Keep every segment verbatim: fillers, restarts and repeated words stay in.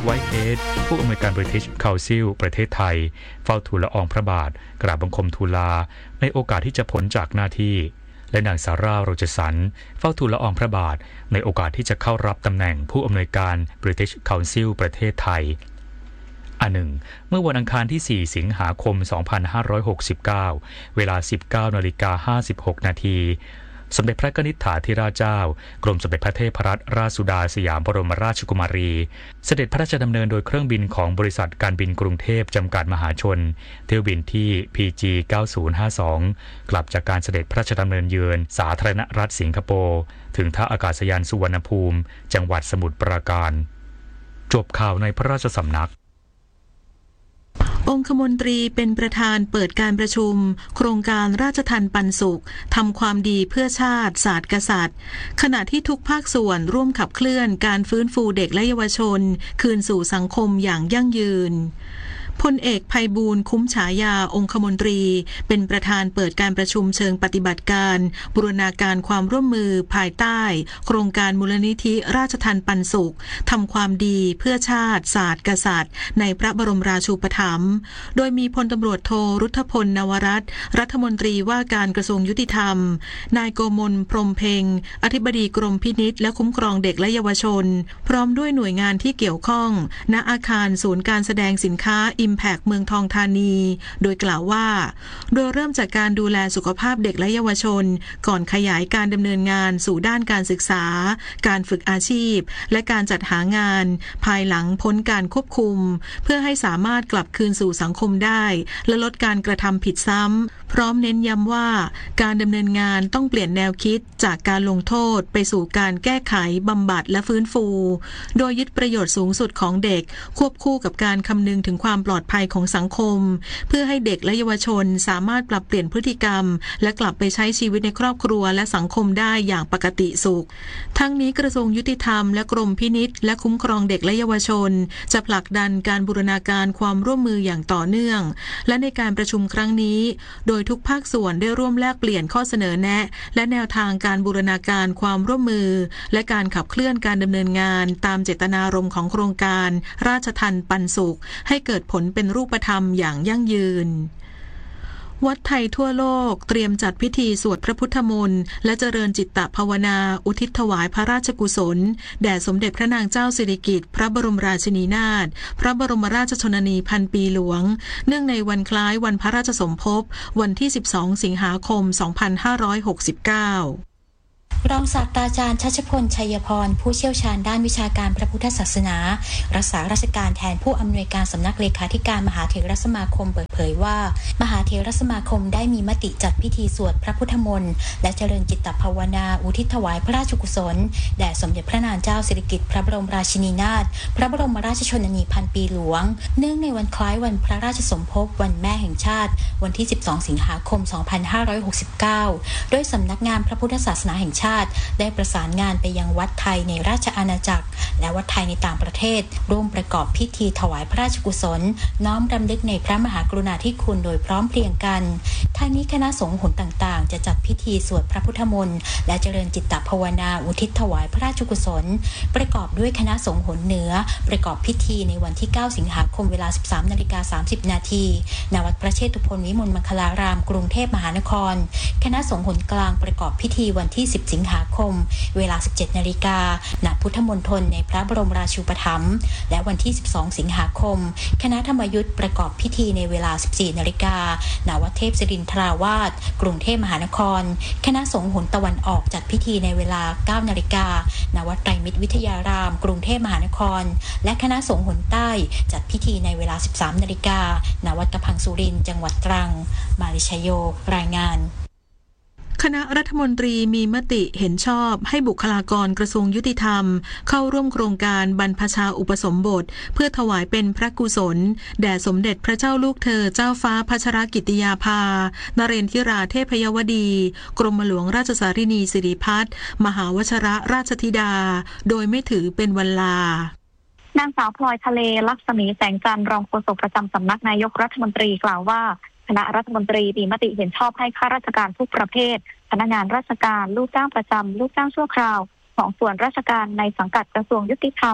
ไวท์เฮดผู้อำนวยการ British Council ประเทศไทยเฝ้าทูลละอองพระบาทกราบบังคมทูลลาในโอกาสที่จะพ้นจากหน้าที่และนางซาร่าโรเจสันเฝ้าทูลละอองพระบาทในโอกาสที่จะเข้ารับตำแหน่งผู้อำนวยการ British Council ประเทศไทยอันหนึ่งเมื่อวันอังคารที่สี่สิงหาคมสองพันห้าร้อยหกสิบเก้าเวลา สิบเก้านาฬิกาห้าสิบหกนาทีสมเด็จพระนิธิถาธิราชเจ้ากรมสมเด็จพระเทพรัตนราชสุดาสยามบรมราชกุมารีเสด็จพระราชดำเนินโดยเครื่องบินของบริษัทการบินกรุงเทพจำกัดมหาชนเที่ยวบินที่ พี จี เก้าศูนย์ห้าสอง กลับจากการเสด็จพระราชดำเนินเยือนสาธารณรัฐสิงคโปร์ถึงท่าอากาศยานสุวรรณภูมิจังหวัดสมุทรปราการจบข่าวในพระราชสำนักองคมนตรีเป็นประธานเปิดการประชุมโครงการราชทัณฑ์ปันสุขทำความดีเพื่อชาติศาสตร์กษัตริย์ขณะที่ทุกภาคส่วนร่วมขับเคลื่อนการฟื้นฟูเด็กและเยาวชนคืนสู่สังคมอย่างยั่งยืนพลเอกไพบูลย์คุ้มฉายาองคมนตรีเป็นประธานเปิดการประชุมเชิงปฏิบัติการบูรณาการความร่วมมือภายใต้โครงการมูลนิธิราชทัณฑ์ปันสุขทำความดีเพื่อชาติศาสตร์กษัตริย์ในพระบรมราชูปถัมภ์โดยมีพลตำรวจโทรุทธพลนวรัตน์รัฐมนตรีว่าการกระทรวงยุติธรรมนายโกมลพรหมเพ็งอธิบดีกรมพินิจและคุ้มครองเด็กและเยาวชนพร้อมด้วยหน่วยงานที่เกี่ยวข้องณอาคารศูนย์การแสดงสินค้าImpact เมืองทองธานีโดยกล่าวว่าโดยเริ่มจากการดูแลสุขภาพเด็กและเยาวชนก่อนขยายการดำเนินงานสู่ด้านการศึกษาการฝึกอาชีพและการจัดหางานภายหลังพ้นการควบคุมเพื่อให้สามารถกลับคืนสู่สังคมได้และลดการกระทำผิดซ้ำพร้อมเน้นย้ำว่าการดำเนินงานต้องเปลี่ยนแนวคิดจากการลงโทษไปสู่การแก้ไขบำบัดและฟื้นฟูโดยยึดประโยชน์สูงสุดของเด็กควบคู่กับการคำนึงถึงความปลอดภัยของสังคมเพื่อให้เด็กและเยาวชนสามารถปรับเปลี่ยนพฤติกรรมและกลับไปใช้ชีวิตในครอบครัวและสังคมได้อย่างปกติสุขทั้งนี้กระทรวงยุติธรรมและกรมพินิจและคุ้มครองเด็กและเยาวชนจะผลักดันการบูรณาการความร่วมมืออย่างต่อเนื่องและในการประชุมครั้งนี้โดยทุกภาคส่วนได้ร่วมแลกเปลี่ยนข้อเสนอแนะและแนวทางการบูรณาการความร่วมมือและการขับเคลื่อนการดำเนินงานตามเจตนารมณ์ของโครงการราชทัณฑ์ปันสุขให้เกิดผลเป็นรูปธรรมอย่างยั่งยืนวัดไทยทั่วโลกเตรียมจัดพิธีสวดพระพุทธมนต์และเจริญจิตตภาวนาอุทิศถวายพระราชกุศลแด่สมเด็จพระนางเจ้าสิริกิติ์พระบรมราชินีนาถพระบรมราชชนนีพันปีหลวงเนื่องในวันคล้ายวันพระราชสมภพวันที่สิบสองสิงหาคมสองพันห้าร้อยหกสิบเก้ารองศาสตราจารย์ชัชพลชัยพรผู้เชี่ยวชาญด้านวิชาการพระพุทธศาสนารักษาราชการแทนผู้อำนวยการสำนักเลขาธิการมหาเถรสมาคมเปิดเผยว่ามหาเถรสมาคมได้มีมติจัดพิธีสวดพระพุทธมนต์และเจริญจิตตภาวนาอุทิศถวายพระราชกุศลแด่สมเด็จพระนางเจ้าสิริกิติ์พระบรมราชินีนาถพระบรมราชชนนีพันปีหลวงเนื่องในวันคล้ายวันพระราชสมภพวันแม่แห่งชาติวันที่สิบสองสิงหาคมสองพันห้าร้อยหกสิบเก้าโดยสำนักงานพระพุทธศาสนาแห่งชาติได้ประสานงานไปยังวัดไทยในราชอาณาจักรและวัดไทยในต่างประเทศร่วมประกอบพิธีถวายพระราชกุศลน้อมรำลึกในพระมหากรุณาธิคุณโดยพร้อมเพรียงกันทางนี้คณะสงฆ์หนต่างๆจะจัดพิธีสวดพระพุทธมนต์และเจริญจิตตภาวนาอุทิศถวายพระราชกุศลประกอบด้วยคณะสงฆ์หนเหนือประกอบพิธีในวันที่เก้าสิงหาคมเวลา สิบสามนาฬิกาสามสิบนาทีณวัดพระเชตุพนวิมลมังคลารามกรุงเทพมหานครคณะสงฆ์หนกลางประกอบพิธีวันที่สิบสิงหาคมเวลา สิบเจ็ดนาฬิกา ณ พุทธมณฑลในพระบรมราชูปถัมภ์และวันที่สิบสองสิงหาคมคณะธรรมยุทธประกอบพิธีในเวลา สิบสี่นาฬิกา ณ วัดเทพศิรินทราวาสกรุงเทพมหานครคณะสงฆ์หนตะวันออกจัดพิธีในเวลา เก้านาฬิกา ณ วัดไตรมิตรวิทยารามกรุงเทพมหานครและคณะสงฆ์หนใต้จัดพิธีในเวลา สิบสามนาฬิกา ณ วัดกระพังสุรินทร์จังหวัดตรังมาลิชโยรายงานคณะรัฐมนตรีมีมติเห็นชอบให้บุคลากรกระทรวงยุติธรรมเข้าร่วมโครงการบรรพชาอุปสมบทเพื่อถวายเป็นพระกุศลแด่สมเด็จพระเจ้าลูกเธอเจ้าฟ้าพัชรกิติยาภานเรนทิราเทพยวดีกรมหลวงราชสารินีสิริพัฒน์มหาวชรราชธิดาโดยไม่ถือเป็นวันลานางสาวพลอยทะเลลักษมีแสงจันทร์รองโฆษกประจำสำนักนายกรัฐมนตรีกล่าวว่าคณะรัฐมนตรีมีมติเห็นชอบให้ข้าราชการทุกประเภทพนักงานราชการลูกจ้างประจำลูกจ้างชั่วคราวของส่วนราชการในสังกัดกระทรวงยุติธรรม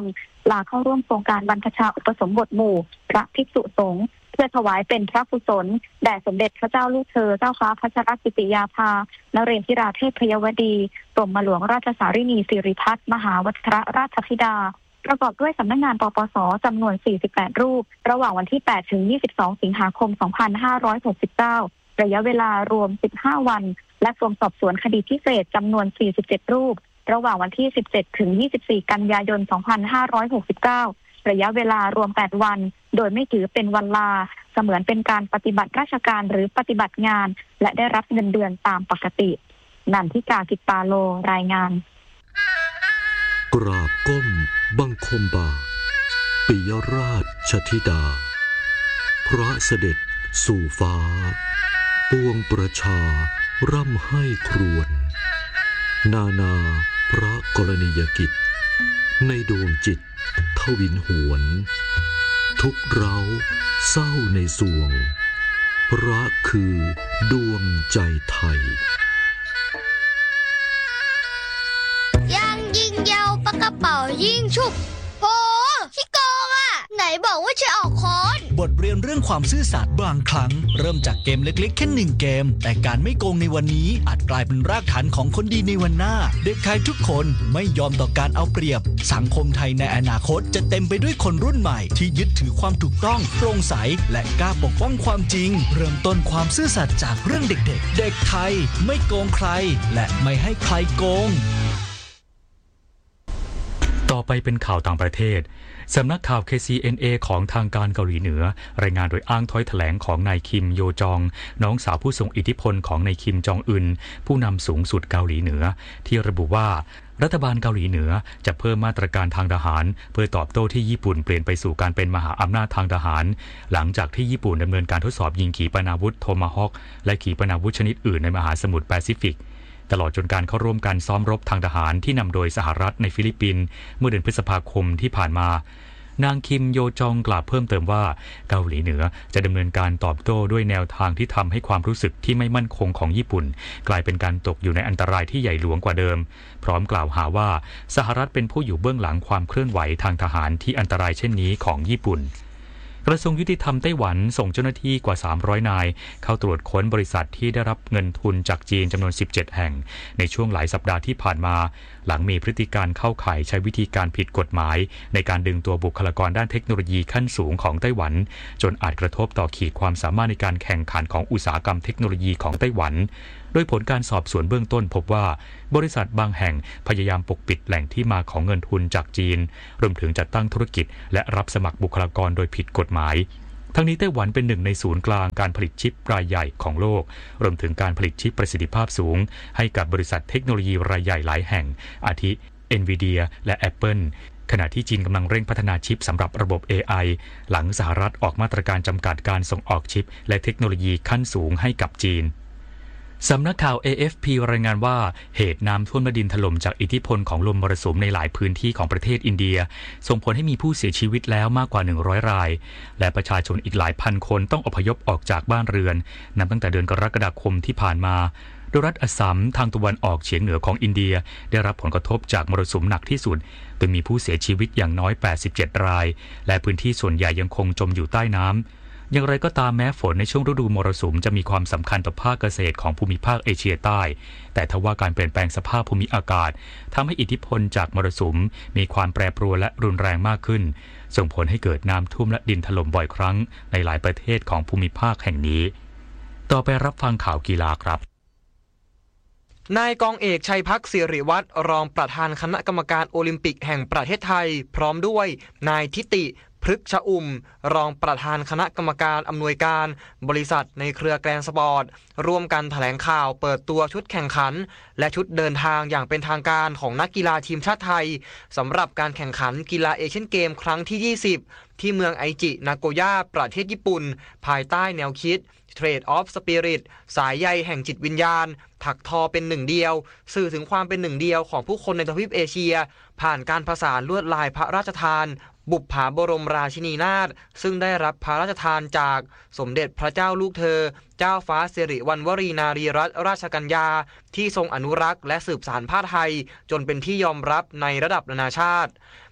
ลาเข้าร่วมโครงการบรรพชาอุปสมบทหมู่พระภิกษุสงฆ์เพื่อถวายเป็นพระกุศลแด่สมเด็จพระเจ้าลูกเธอเจ้าฟ้าพัชรกิติยาภานเรศธิราเทพพยวดีกรมหลวงราชสารินีสิริพัฒน์มหาวชิรราชธิดาประกอบด้วยสำนักงานปปสจำนวนสี่สิบแปดรูประหว่างวันที่แปดถึงยี่สิบสองสิงหาคมสองพันห้าร้อยหกสิบเก้าระยะเวลารวมสิบห้าวันและกรมสอบสวนคดีพิเศษจำนวนสี่สิบเจ็ดรูประหว่างวันที่สิบเจ็ดถึงยี่สิบสี่กันยายนสองพันห้าร้อยหกสิบเก้าระยะเวลารวมแปดวันโดยไม่ถือเป็นวันลาเสมือนเป็นการปฏิบัติราชการหรือปฏิบัติงานและได้รับเงินเดือนตามปกตินันทิกากิตปาโลรายงานกราบก้มบังคมบาทปิยราชธิดาพระเสด็จสู่ฟ้าปวงประชาร่ำให้ครวญนานาพระกรณียกิจในดวงจิตทวินหวนทุกเร้าเศร้าในสวงพระคือดวงใจไทยยังยิงยาวปากกระเป๋ายิงฉุบโหขี้โกงอ่ะไหนบอกว่าจะออกคอนบทเรียนเรื่องความซื่อสัตย์บางครั้งเริ่มจากเกมเล็กๆแค่หนึ่งเกมแต่การไม่โกงในวันนี้อาจกลายเป็นรากฐานของคนดีในวันหน้าเด็กไทยทุกคนไม่ยอมต่อการเอาเปรียบสังคมไทยในอนาคตจะเต็มไปด้วยคนรุ่นใหม่ที่ยึดถือความถูกต้องโปร่งใสและกล้าปกป้องความจริงเริ่มต้นความซื่อสัตย์จากเรื่องเด็กๆเด็กไทยไม่โกงใครและไม่ให้ใครโกงต่อไปเป็นข่าวต่างประเทศสำนักข่าว เค ซี เอ็น เอ ของทางการเกาหลีเหนือรายงานโดยอ้างถ้อยแถลงของนายคิมโยจองน้องสาวผู้ทรงอิทธิพลของนายคิมจองอึนผู้นำสูงสุดเกาหลีเหนือที่ระบุว่ารัฐบาลเกาหลีเหนือจะเพิ่มมาตรการทางทหารเพื่อตอบโต้ที่ญี่ปุ่นเปลี่ยนไปสู่การเป็นมหาอำนาจทางทหารหลังจากที่ญี่ปุ่นดำเนินการทดสอบยิงขีปนาวุธโทมาฮอคและขีปนาวุธชนิดอื่นในมหาสมุทรแปซิฟิกตลอดจนการเข้าร่วมการซ้อมรบทางทหารที่นำโดยสหรัฐในฟิลิปปินส์เมื่อเดือนพฤษภาคมที่ผ่านมานางคิมโยจองกล่าวเพิ่มเติมว่าเกาหลีเหนือจะดำเนินการตอบโต้ด้วยแนวทางที่ทำให้ความรู้สึกที่ไม่มั่นคงของญี่ปุ่นกลายเป็นการตกอยู่ในอันตรายที่ใหญ่หลวงกว่าเดิมพร้อมกล่าวหาว่าสหรัฐเป็นผู้อยู่เบื้องหลังความเคลื่อนไหวทางทหารที่อันตรายเช่นนี้ของญี่ปุ่นกระทรวงยุติธรรมไต้หวันส่งเจ้าหน้าที่กว่าสามร้อยนายเข้าตรวจค้นบริษัทที่ได้รับเงินทุนจากจีนจำนวนสิบเจ็ดแห่งในช่วงหลายสัปดาห์ที่ผ่านมาหลังมีพฤติการเข้าข่ายใช้วิธีการผิดกฎหมายในการดึงตัวบุคลากรด้านเทคโนโลยีขั้นสูงของไต้หวันจนอาจกระทบต่อขีดความสามารถในการแข่งขันของอุตสาหกรรมเทคโนโลยีของไต้หวันโดยผลการสอบสวนเบื้องต้นพบว่าบริษัทบางแห่งพยายามปกปิดแหล่งที่มาของเงินทุนจากจีนรวมถึงจัดตั้งธุรกิจและรับสมัครบุคลากรโดยผิดกฎหมายทั้งนี้ไต้หวันเป็นหนึ่งในศูนย์กลางการผลิตชิปรายใหญ่ของโลกรวมถึงการผลิตชิปประสิทธิภาพสูงให้กับบริษัทเทคโนโลยีรายใหญ่หลายแห่งอาทิ Nvidia และ Apple ขณะที่จีนกำลังเร่งพัฒนาชิปสำหรับระบบ เอ ไอ หลังสหรัฐออกมาตรการจำกัดการส่งออกชิปและเทคโนโลยีขั้นสูงให้กับจีนสำนักข่าว เอ เอฟ พี รายงานว่าเหตุน้ำท่วมและดินถล่มจากอิทธิพลของลมมรสุมในหลายพื้นที่ของประเทศอินเดียส่งผลให้มีผู้เสียชีวิตแล้วมากกว่าหนึ่งร้อยรายและประชาชนอีกหลายพันคนต้องอพยพออกจากบ้านเรือนนับตั้งแต่เดือนกรกฎาคมที่ผ่านมาโดยรัฐอัสสัมทางตะวันออกเฉียงเหนือของอินเดียได้รับผลกระทบจากมรสุมหนักที่สุดโดยมีผู้เสียชีวิตอย่างน้อยแปดสิบเจ็ดรายและพื้นที่ส่วนใหญ่ยังคงจมอยู่ใต้น้ำอย่างไรก็ตามแม้ฝนในช่วงฤดูมรสุมจะมีความสำคัญต่อภาคเกษตรของภูมิภาคเอเชียใต้แต่ทว่าการเปลี่ยนแปลงสภาพภูมิอากาศทำให้อิทธิพลจากมรสุมมีความแปรปรวนและรุนแรงมากขึ้นส่งผลให้เกิดน้ำท่วมและดินถล่มบ่อยครั้งในหลายประเทศของภูมิภาคแห่งนี้ต่อไปรับฟังข่าวกีฬาครับนายกองเอกชัยพักดิ์สิริวัฒน์รองประธานคณะกรรมการโอลิมปิกแห่งประเทศไทยพร้อมด้วยนายทิติพฤกษอุ่มรองประธานคณะกรรมการอำนวยการบริษัทในเครือแกรนด์สปอร์ตร่วมกันแถลงข่าวเปิดตัวชุดแข่งขันและชุดเดินทางอย่างเป็นทางการของนักกีฬาทีมชาติไทยสำหรับการแข่งขันกีฬาเอเชียนเกมครั้งที่ยี่สิบที่เมืองไอจินาโกย่าประเทศญี่ปุ่นภายใต้แนวคิด Trade of Spirit สายใยแห่งจิตวิญญาณถักทอเป็นหนึ่งเดียวสื่อถึงความเป็นหนึ่งเดียวของผู้คนในทวีปเอเชียผ่านการผสานลวดลายพระราชทานบุปผาบรมราชินีนาถซึ่งได้รับพระราชทานจากสมเด็จพระเจ้าลูกเธอเจ้าฟ้าสิริวัณวรีนารีรัตนราชกัญญาที่ทรงอนุรักษ์และสืบสานผ้าไทยจนเป็นที่ยอมรับในระดับนานาชาติ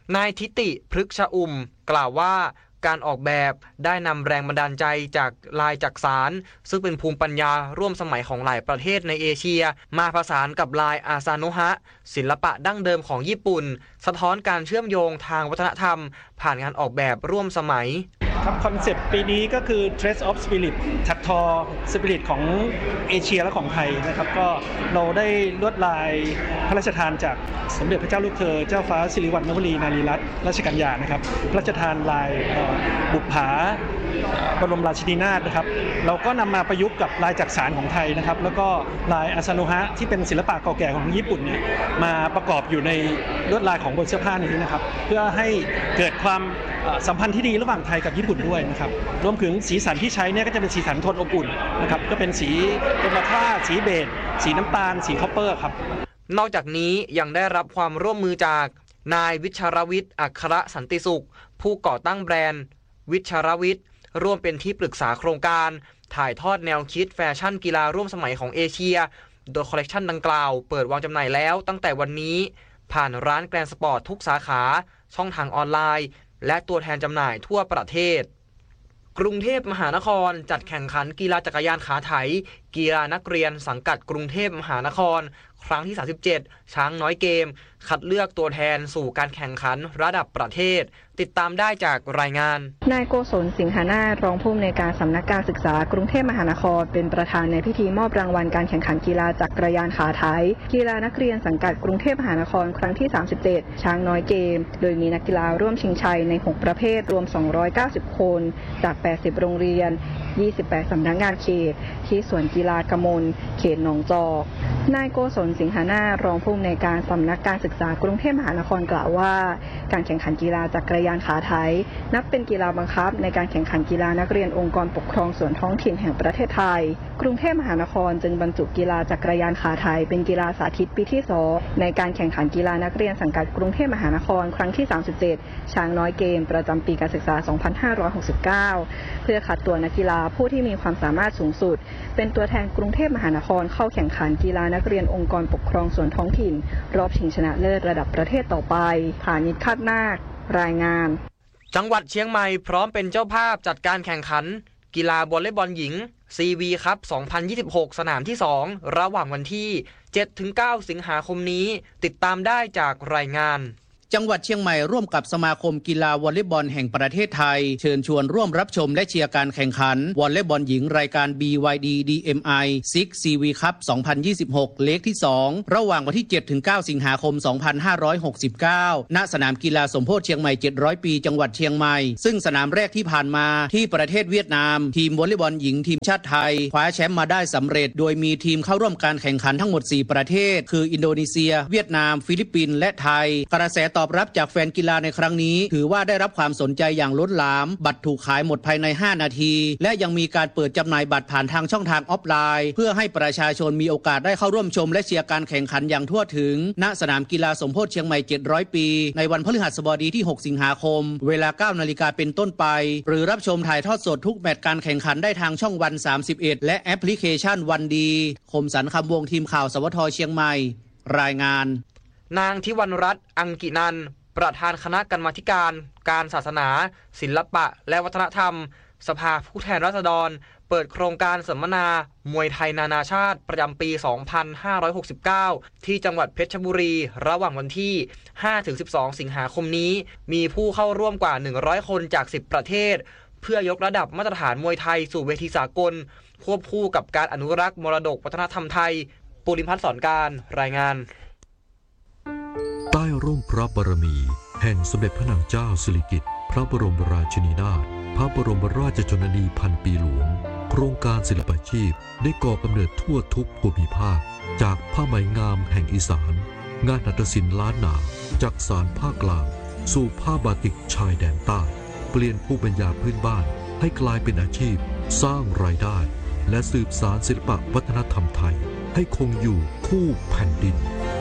นายทิติพฤกษอุ่มกล่าวว่าการออกแบบได้นำแรงบันดาลใจจากลายจักสานซึ่งเป็นภูมิปัญญาร่วมสมัยของหลายประเทศในเอเชียมาผสานกับลายอาซาโนะฮะศิลปะดั้งเดิมของญี่ปุ่นสะท้อนการเชื่อมโยงทางวัฒนธรรมผ่านงานออกแบบร่วมสมัยครับคอนเซปต์ปีนี้ก็คือ Trace of Spirit ถักทอ Spirit ของเอเชียและของไทยนะครับก็เราได้ลวดลายพระราชทานจากสมเด็จพระเจ้าลูกเธอเจ้าฟ้าสิริวัณณวรีนารีรัตนราชกัญญานะครับพระราชทานลายบุปผาบรมราชินีนาถนะครับเราก็นำมาประยุกต์กับลายจักสานของไทยนะครับแล้วก็ลายอาซาโนะฮะที่เป็นศิลปะเก่าแก่ของญี่ปุ่นเนี่ยมาประกอบอยู่ในลวดลายของบนเสื้อผ้านี้นะครับเพื่อให้เกิดความสัมพันธ์ที่ดีระหว่างไทยกับญี่ปุ่นด้วยนะครับรวมถึงสีสันที่ใช้เนี่ยก็จะเป็นสีสันโทนอบอุ่นนะครับก็เป็นสีเป็นมาค่าสีเบจสีน้ำตาลสีคอปเปอร์ครับนอกจากนี้ยังได้รับความร่วมมือจากนายวิชรวิทย์อัครสันติสุขผู้ก่อตั้งแบรนด์วิชรวิทย์ร่วมเป็นที่ปรึกษาโครงการถ่ายทอดแนวคิดแฟชั่นกีฬาร่วมสมัยของเอเชียโดยคอลเลกชันดังกล่าวเปิดวางจำหน่ายแล้วตั้งแต่วันนี้ผ่านร้านแกรนด์สปอร์ตทุกสาขาช่องทางออนไลน์และตัวแทนจำหน่ายทั่วประเทศกรุงเทพมหานครจัดแข่งขันกีฬาจักรยานขาไถกีฬานักเรียนสังกัดกรุงเทพมหานครครั้งที่สามสิบเจ็ดช้างน้อยเกมคัดเลือกตัวแทนสู่การแข่งขันระดับประเทศติดตามได้จากรายงานนายโกศลสิงหานาถรองผู้อำนวยการสำนักการศึกษากรุงเทพมหานครเป็นประธานในพิธีมอบรางวัลการแข่งขันกีฬาจักรยานขาไถกีฬานักเรียนสังกัดกรุงเทพมหานครครั้งที่สามสิบเจ็ดช้างน้อยเกมโดยมีนักกีฬาร่วมชิงชัยในหกประเภทรวมสองร้อยเก้าสิบคนจากแปดสิบโรงเรียนยี่สิบแปดสำนักงานเขตที่สวนกีฬากมลเขตหนองจอกนายโกศลสิงหานาถรองผู้อำนวยการสำนักการศึกษากรุงเทพมหานครกล่าวว่าการแข่งขันกีฬาจักรยานขาไถนับเป็นกีฬาบังคับในการแข่งขันกีฬานักเรียนองค์กรปกครองส่วนท้องถิ่นแห่งประเทศไทยกรุงเทพมหานครจึงบรรจุกีฬาจักรยานขาไถเป็นกีฬาสาธิตปีที่สองในการแข่งขันกีฬานักเรียนสังกัดกรุงเทพมหานครครั้งที่สามสิบเจ็ดช้างน้อยเกมประจำปีการศึกษาสองพันห้าร้อยหกสิบเก้าเพื่อคัดตัวนักกีฬาผู้ที่มีความสามารถสูงสุดเป็นตัวแทนกรุงเทพมหานครเข้าแข่งขันกีฬานักเรียนองค์กรปกครองส่วนท้องถิ่นรอบชิงชนะเลิศระดับประเทศต่อไปฐานิช คาดนาครายงานจังหวัดเชียงใหม่พร้อมเป็นเจ้าภาพจัดการแข่งขันกีฬาวอลเลย์บอลหญิง ซี วี ครับ สองพันยี่สิบหก สนามที่สองระหว่างวันที่ เจ็ดถึงเก้า สิงหาคมนี้ติดตามได้จากรายงานจังหวัดเชียงใหม่ร่วมกับสมาคมกีฬาวอลเลย์บอลแห่งประเทศไทยเชิญชวนร่วมรับชมและเชียร์การแข่งขันวอลเลย์บอลหญิงรายการ บี วาย ดี ดี เอ็ม ไอ ซิกซ์ ซี วี Cup สองพันยี่สิบหก เลขที่สองระหว่างวันที่ เจ็ดถึงเก้า สิงหาคม สองพันห้าร้อยหกสิบเก้า ณ สนามกีฬาสมโพธิเชียงใหม่ เจ็ดร้อย ปีจังหวัดเชียงใหม่ซึ่งสนามแรกที่ผ่านมาที่ประเทศเวียดนามทีมวอลเลย์บอลหญิงทีมชาติไทยคว้าแชมป์มาได้สำเร็จโดยมีทีมเข้าร่วมการแข่งขันทั้งหมดสี่ประเทศคืออินโดนีเซียเวียดนามฟิลิปปินส์และไทยกระแสตอบรับจากแฟนกีฬาในครั้งนี้ถือว่าได้รับความสนใจอย่างล้นหลามบัตรถูกขายหมดภายในห้านาทีและยังมีการเปิดจำหน่ายบัตรผ่านทางช่องทางออฟไลน์เพื่อให้ประชาชนมีโอกาสได้เข้าร่วมชมและเชียร์การแข่งขันอย่างทั่วถึงณสนามกีฬาสมโพธิเชียงใหม่เจ็ดร้อยปีในวันพฤหัสบดีที่หกสิงหาคมเวลา เก้านาฬิกาเป็นต้นไปหรือรับชมถ่ายทอดสดทุกแมตช์การแข่งขันได้ทางช่องวันสามสิบเอ็ดและแอปพลิเคชันวันดีคมสันต์คำวงทีมข่าวสวทเชียงใหม่รายงานนางทิวรรณรัตน์อังกินันท์ประธานคณะกรรมาธิการการศาสนาศิลปะและวัฒนธรรมสภาผู้แทนราษฎรเปิดโครงการสัมมนามวยไทยนานาชาติประจำปี สองพันห้าร้อยหกสิบเก้า ที่จังหวัดเพชรบุรีระหว่างวันที่ ห้าถึงสิบสอง สิงหาคมนี้มีผู้เข้าร่วมกว่า หนึ่งร้อย คนจาก สิบ ประเทศเพื่อยกระดับมาตรฐานมวยไทยสู่เวทีสากลควบคู่กับการอนุรักษ์มรดกวัฒนธรรมไทยปุริพัฒน์สอนการรายงานใต้ร่มพระบารมีแห่งสมเด็จพระนางเจ้าสิริกิติ์พระบรมราชินีนาถพระบรมราชชนนีพันปีหลวงโครงการศิลปาชีพได้ก่อกำเนิดทั่วทุกภูมิภาคจากผ้าไหมงามแห่งอีสานงานหัตถศิลป์ล้านนาจากสารภาคกลางสู่ผ้าบาติกชายแดนใต้เปลี่ยนภูมิปัญญาพื้นบ้านให้กลายเป็นอาชีพสร้างรายได้และสืบสานศิลปวัฒนธรรมไทยให้คงอยู่คู่แผ่นดิน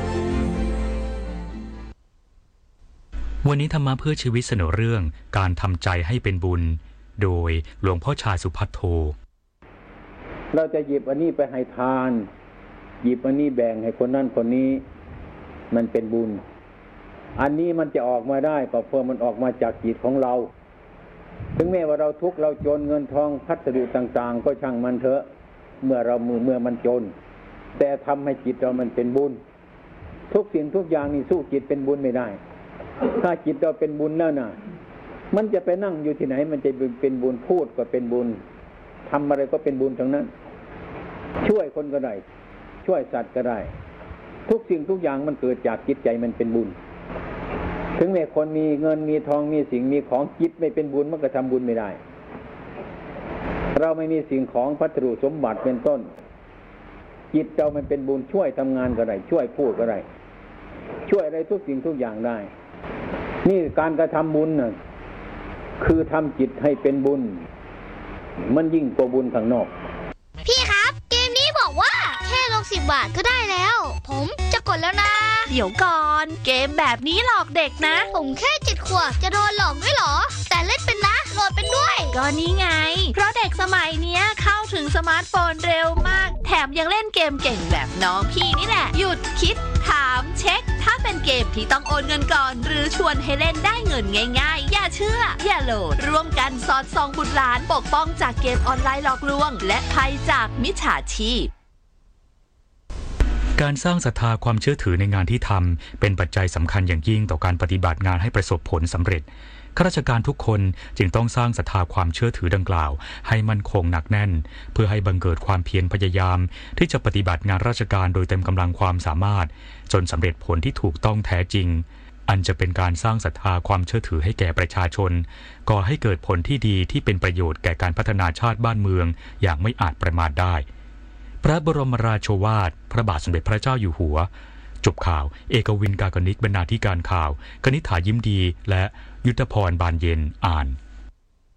วันนี้ธรรมะเพื่อชีวิตเสนอเรื่องการทำใจให้เป็นบุญโดยหลวงพ่อชาสุภัทโทเราจะหยิบอันนี้ไปให้ทานหยิบอันนี้แบ่งให้คนนั้นคนนี้มันเป็นบุญอันนี้มันจะออกมาได้ก็เพราะมันออกมาจากจิตของเราถึงแม้ว่าเราทุกข์เราจนเงินทองพัสดุต่างๆก็ช่างมันเถอะเมื่อเรามือเมื่อมันจนแต่ทำให้จิตเรามันเป็นบุญทุกสิ่งทุกอย่างนี่สู้จิตเป็นบุญไม่ได้ถ้าจิตเราเป็นบุญแล้วน่ะมันจะไปนั่งอยู่ที่ไหนมันจะเป็นบุญพูดก็เป็นบุญทำอะไรก็เป็นบุญทั้งนั้นช่วยคนก็ได้ช่วยสัตว์ก็ได้ทุกสิ่งทุกอย่างมันเกิดจากจิตใจมันเป็นบุญถึงแม้คนมีเงินมีทองมีสิ่งมีของจิตไม่เป็นบุญมันก็ทำบุญไม่ได้เราไม่มีสิ่งของพัสดุสมบัติเป็นต้นจิตเรามันเป็นบุญช่วยทำงานก็ได้ช่วยพูดก็ได้ช่วยอะไรทุกสิ่งทุกอย่างได้นี่การกระทำบุญน่ะคือทำจิตให้เป็นบุญมันยิ่งกว่าบุญข้างนอกพี่ครับเกมนี้บอกว่าแค่ลงสิบบาทก็ได้แล้วผมจะกดแล้วนะเดี๋ยวก่อนเกมแบบนี้หลอกเด็กนะผมแค่เจ็ดขวบจะโดนหลอกด้วยเหรอแต่เล่นเป็นนะโหลดเป็นด้วยก็นี่ไงเพราะเด็กสมัยเนี้ยเข้าถึงสมาร์ทโฟนเร็วมากแถมยังเล่นเกมเก่งแบบน้องพี่นี่แหละหยุดคิดถามเช็คถ้าเป็นเกมที่ต้องโอนเงินก่อนหรือชวนให้เล่นได้เงินง่ายๆอย่าเชื่ออย่าโหลดร่วมกันสอดส่องบุตรหลานปกป้องจากเกมออนไลน์หลอกลวงและภัยจากมิจฉาชีพการสร้างศรัทธาความเชื่อถือในงานที่ทำเป็นปัจจัยสำคัญอย่างยิ่งต่อการปฏิบัติงานให้ประสบผลสำเร็จข้าราชการทุกคนจึงต้องสร้างศรัทธาความเชื่อถือดังกล่าวให้มั่นคงหนักแน่นเพื่อให้บังเกิดความเพียรพยายามที่จะปฏิบัติงานราชการโดยเต็มกำลังความสามารถจนสำเร็จผลที่ถูกต้องแท้จริงอันจะเป็นการสร้างศรัทธาความเชื่อถือให้แก่ประชาชนก่อให้เกิดผลที่ดีที่เป็นประโยชน์แก่การพัฒนาชาติบ้านเมืองอย่างไม่อาจประมาทได้พระบรมราโชวาทพระบาทสมเด็จพระเจ้าอยู่หัวจบข่าวเอกวินกากนิกบรรณาธิการข่าวกนิษฐายิ้มดีและยุทธพรบานเย็นอ่าน